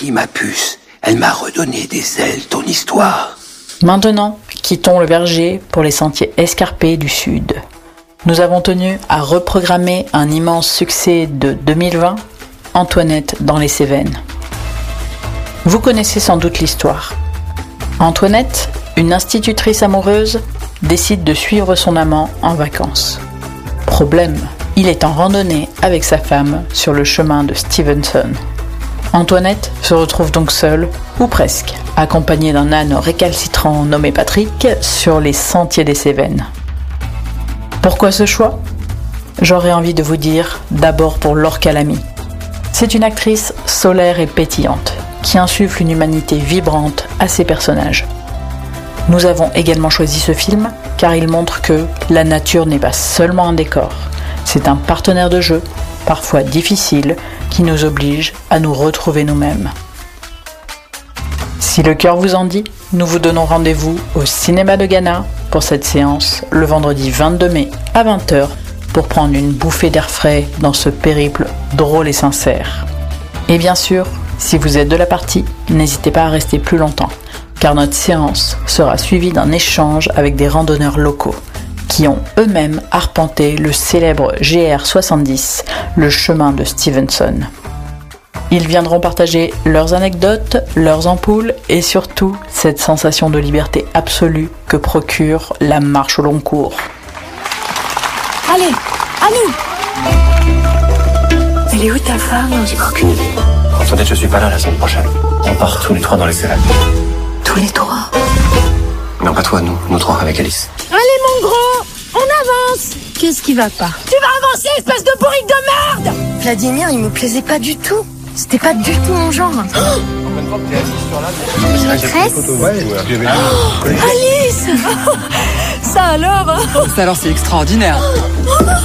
Merci ma puce, elle m'a redonné des ailes ton histoire. Maintenant, quittons le verger pour les sentiers escarpés du Sud. Nous avons tenu à reprogrammer un immense succès de 2020, Antoinette dans les Cévennes. Vous connaissez sans doute l'histoire. Antoinette, une institutrice amoureuse, décide de suivre son amant en vacances. Problème, il est en randonnée avec sa femme sur le chemin de Stevenson. Antoinette se retrouve donc seule, ou presque, accompagnée d'un âne récalcitrant nommé Patrick sur les sentiers des Cévennes. Pourquoi ce choix ? J'aurais envie de vous dire d'abord pour Laure Calamy. C'est une actrice solaire et pétillante, qui insuffle une humanité vibrante à ses personnages. Nous avons également choisi ce film car il montre que la nature n'est pas seulement un décor, c'est un partenaire de jeu, parfois difficile, qui nous oblige à nous retrouver nous-mêmes. Si le cœur vous en dit, nous vous donnons rendez-vous au cinéma de Ghana pour cette séance le vendredi 22 mai à 20h pour prendre une bouffée d'air frais dans ce périple drôle et sincère. Et bien sûr, si vous êtes de la partie, n'hésitez pas à rester plus longtemps, car notre séance sera suivie d'un échange avec des randonneurs locaux qui ont eux-mêmes arpenté le célèbre GR70, le chemin de Stevenson. Ils viendront partager leurs anecdotes, leurs ampoules et surtout cette sensation de liberté absolue que procure la marche au long cours. Allez, à nous! Elle est où ta femme? J'ai aucune idée. Antoinette, je suis pas là la semaine prochaine. On part tous les trois dans les Cévennes. Tous les trois? Non, pas toi, nous trois avec Alice. Allez mon gros, on avance! Qu'est-ce qui va pas? Tu vas avancer, espèce de bourrique de merde! Vladimir, il me plaisait pas du tout. C'était pas du tout mon genre. Maîtresse ? Alice! Ça alors? Ça alors c'est extraordinaire.